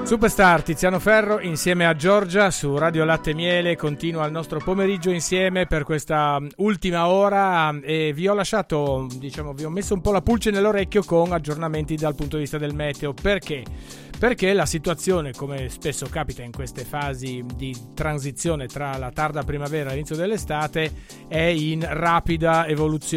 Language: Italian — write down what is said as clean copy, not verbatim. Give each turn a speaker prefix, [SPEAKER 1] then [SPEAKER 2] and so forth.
[SPEAKER 1] Superstar Tiziano Ferro insieme a Giorgia su Radio Latte e Miele. Continua il nostro pomeriggio insieme per questa ultima ora e vi ho lasciato, vi ho messo un po' la pulce nell'orecchio con aggiornamenti dal punto di vista del meteo. Perché la situazione, come spesso capita in queste fasi di transizione tra la tarda primavera e l'inizio dell'estate, è in rapida evoluzione.